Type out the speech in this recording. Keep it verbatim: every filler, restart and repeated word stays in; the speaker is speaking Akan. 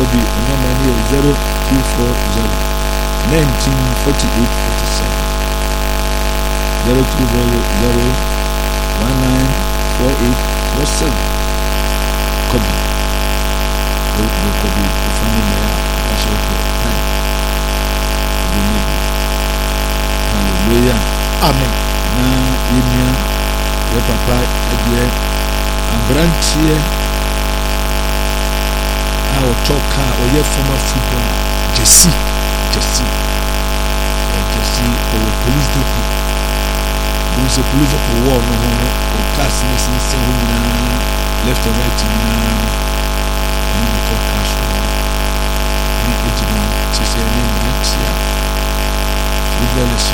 Kobe number here zero two four zero nineteen forty-eight forty-seven zero two zero zero one nine four eight four seven. Kobe Kobe Kobe the family mayor Pastor nine. Hallelujah. Amen. Na yemia ye papa adie ambrantie a otoka oye former footballer Jesse Jesse Jesse or police depot. Those a police of war no no or cars missing seven left and right in and the top cash ni ejina to say name right here.